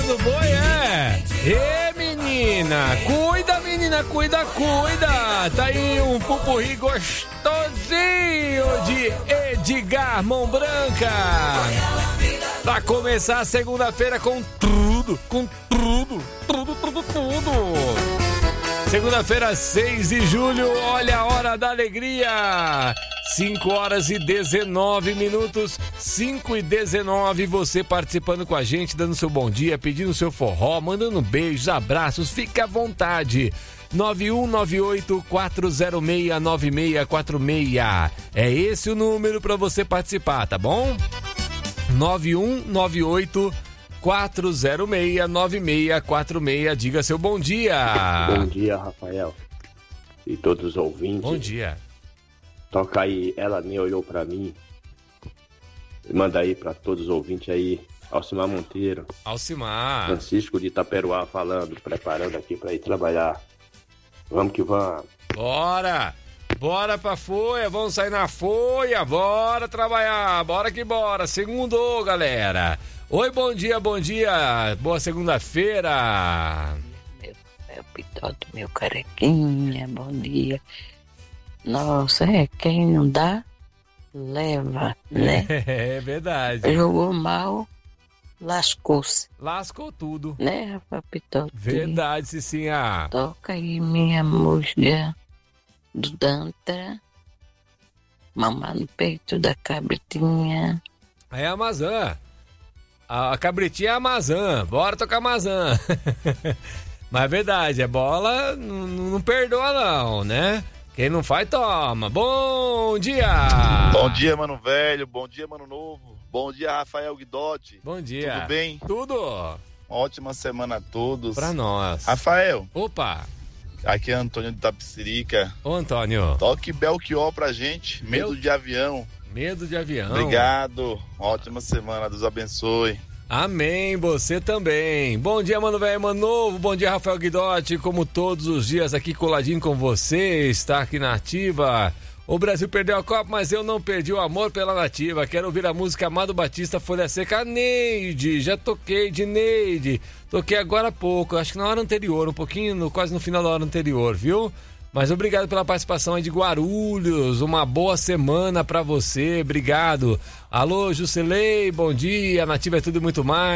do boi, é? Ê, menina, cuida. Tá aí um pupurri gostosinho de Edgar Mão Branca. Pra começar a segunda-feira com tudo. Segunda-feira, 6 de julho, olha a hora da alegria. 5h19, 5h19, você participando com a gente, dando seu bom dia, pedindo seu forró, mandando beijos, abraços, fique à vontade. 9198-406-9646. É esse o número para você participar, tá bom? 9198-406-9646. Diga seu bom dia. Bom dia, Rafael. E todos os ouvintes. Bom dia. Toca aí, ela nem olhou pra mim. Manda aí pra todos os ouvintes aí. Alcimar Monteiro. Alcimar. Francisco de Itaperuá falando, preparando aqui pra ir trabalhar. Vamos que vamos. Bora pra folha, vamos sair na folha, bora trabalhar, bora que bora. Segundou, galera. Oi, bom dia, boa segunda-feira. Meu Pitoto, meu carequinha, bom dia. Nossa, quem não dá, leva, né? É verdade. Jogou mal, lascou-se. Lascou tudo. Né, Rafa Pitoto? Verdade, Cicinha. Toca aí minha música do Dantra, mamar no peito da cabritinha. É a Mazã. A cabritinha é a Mazã. Bora tocar Mazã. Mas é verdade, a bola não perdoa não, né? Quem não faz, toma. Bom dia! Bom dia, mano velho. Bom dia, mano novo. Bom dia, Rafael Guidotti. Bom dia. Tudo bem? Tudo. Ótima semana a todos. Pra nós. Rafael. Opa. Aqui é Antônio de Tapicirica. Ô, Antônio. Toque Belchior pra gente. Medo de avião. Medo de avião. Obrigado. Ótima semana. Deus abençoe. Amém, você também. Bom dia, mano velho, mano novo. Bom dia, Rafael Guidotti. Como todos os dias aqui coladinho com você, está aqui na Ativa. O Brasil perdeu a Copa, mas eu não perdi o amor pela Nativa. Quero ouvir a música Amado Batista, Folha Seca. Neide, já toquei de Neide. Toquei agora há pouco, acho que na hora anterior, um pouquinho, quase no final da hora anterior, viu? Mas obrigado pela participação aí de Guarulhos, uma boa semana pra você, obrigado. Alô, Jusilei, bom dia, Nativa é tudo e muito mais.